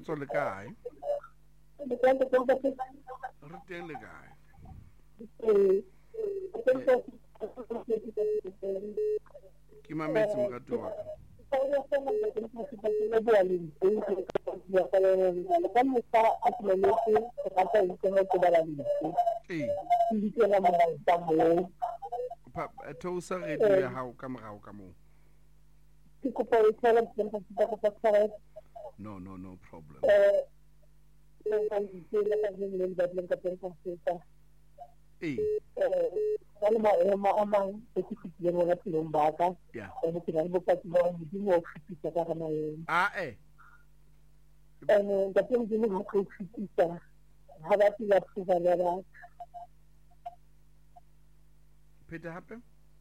kgotso le kae re teng le kae ke mametse morati wa ka theosa radio ya hao ka morao ka moo no problem Peter hape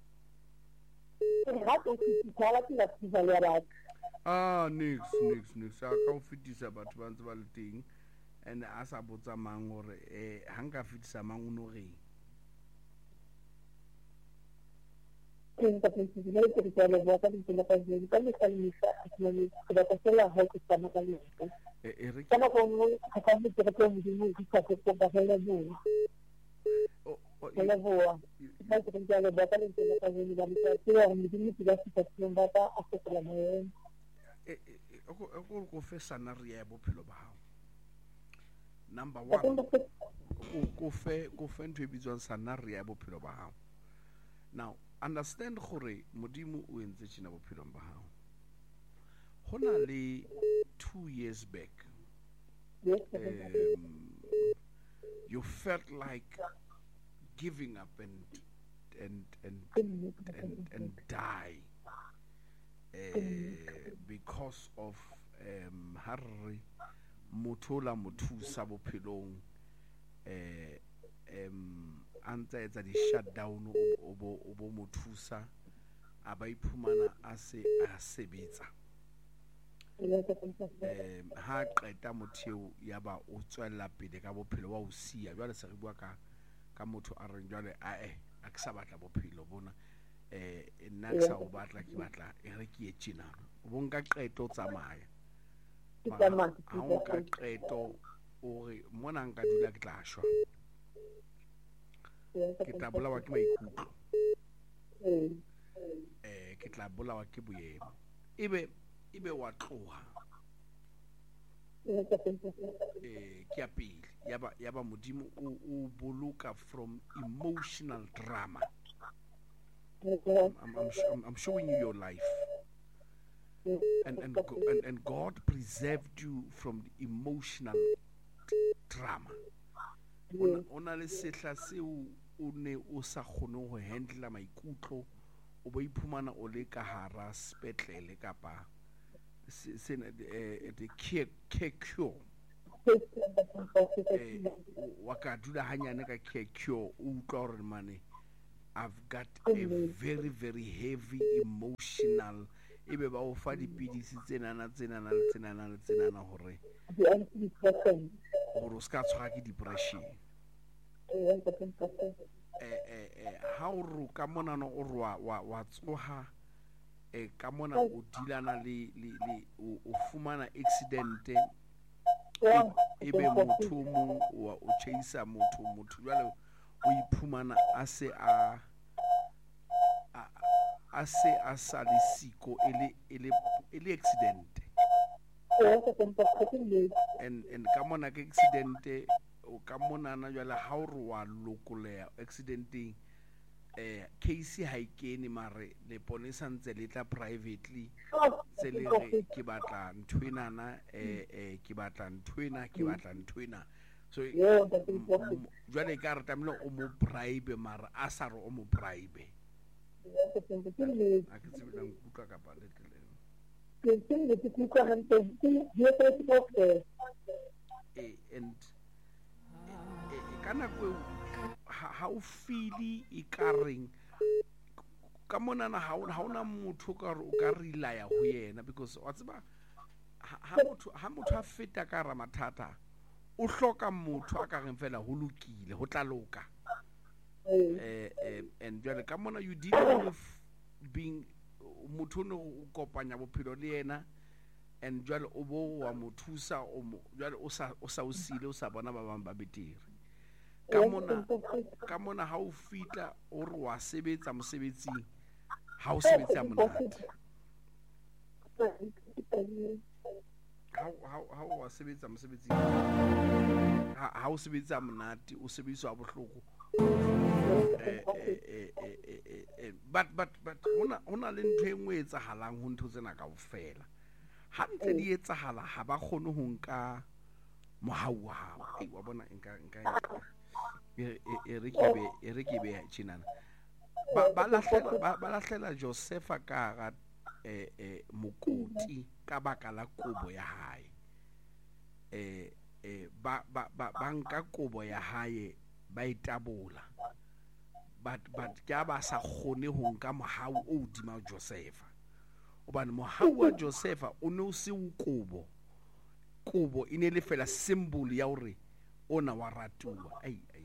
nix a ka o fetisa batho ba ntse ba le teng and a sa botsa mang gore ha nka fetisa mang o no reng go fe scenario ya bophelo ba hao number 1 go fe ntho e bitswang scenario ya bophelo ba hao now understand gore modimo o entse tshina bophelong ba hao hona le 2 years back you felt like giving up and die because of Harry motola mothusa bophelong anta etsa di shutdown o bo mothusa a ba iphumana a se a sebetsa ha qeta motheo ya ba o tswella pele ka bophelo wa o sia jwale se re bua ka motho a reng jwale a ke sa batla bophelo bona nna ke sa o batla ke batla e re ke etjena o bonka qeto tsamaya ha o ka qeto o re mona nka dula ke tla shwa ke tla bolawa ke maikutlo ke tla bolawa ke boemo ebe wa tloha ke ya pele yaba modimo o boloka from emotional drama. I'm showing you your life, and God preserved you from the emotional drama. Ona le setla seo o ne o sa kgone ho handle maikutlo o ba iphumana o le ka hara spetlele kapa the care cure wa ka dula hanyane ka care cure o utlwa hore mane I've got a very very heavy emotional ebe ba o fa dipidisi tsenana hore o ska tshwara ke depression ha o ro ka mona no o wa tsoha ka mona o dilana le o fumana accident ebe motho mo o chase motho jwale o iphumana a se a sa le siko ele accident and ka mona ke accident o ka mona na jwale ha o re wa lokolea accidenting case ha ikene mare le ponisa ntse le tla privately tse le re ke batla ntwena ke batla ntwena so jwale ka re tamile o mo bribe mara a sa re o mo bribe a ke tsebela nkutla ka pa letleleng and kana go ha o feeli e ka reng ka mona na ha ona motho ka re o ka rela ya ho yena because wa tseba ha motho a feta ka ra mathata o hloka motho a ka reng fela ho lokile ho tla loka and jwale ka mona you deal with being motho no o kopanya bophelo le yena and jwale o bo wa mo thusa jwale o sa o sile o sa bona ba bang ba betere ka mona ha o fitla o re wa sebetsa mosebetsing ha o sebetsa monate ha o wa sebetsa mosebetsing ha o sebetsa monate o sebetsa bohloko but hona le ntho e nngwe e etsahalang ho ntho tsena kaofela ha ntse di etsahala ha ba kgone ho nka mohau wa hao wa bona nka e re ke be tjenana ba lahlela Josefa ka ga mokoti ka baka la kobo ya hae ba nka kobo ya hae ba itabola but ka ba sa kgone ho nka mohau o hodima Josefa hobane mohau wa Josefa o ne o se kobo ine le fela symbol ya hore ona wa ratuwa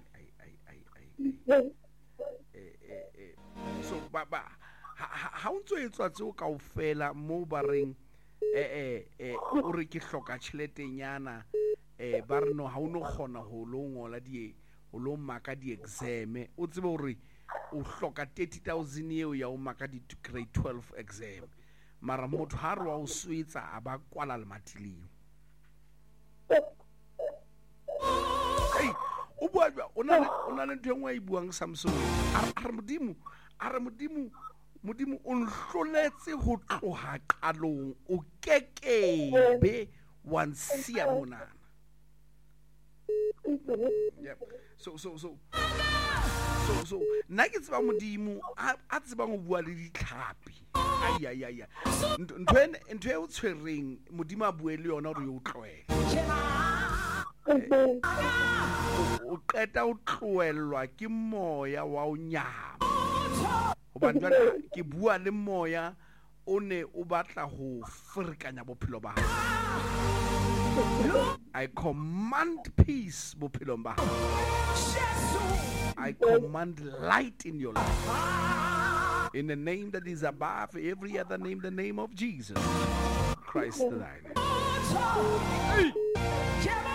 so ha o ntso etswa tseo kaofela mo ba reng o re ke hloka tjheletenyana ba re no ha o no kgona ho lo ngola o lo maka di-exam o tsebe hore o hloka 30,000 eo ya o maka di-grade 12 exam mara motho ha re wa o swetsa a ba kwala lematileng o bua o na le ntho e nngwe e buang Samson a re modimo o nhloletse ho tloha qalong o kekebe wa nsia monana. Yep. So nna ke tseba modimo a tsebang ho bua le ditlhapi ayayaya ntho e o tshwereng modimo a bue le yona hore o tlohele o qeta o tlohelwa ke moya wa o nyama hobane jwale ke bua le moya o ne o batla ho ferekanya bophelo ba hao. I command peace bophelong ba hao. I command light in your life. In the name that is above every other name, the name of Jesus Christ the name.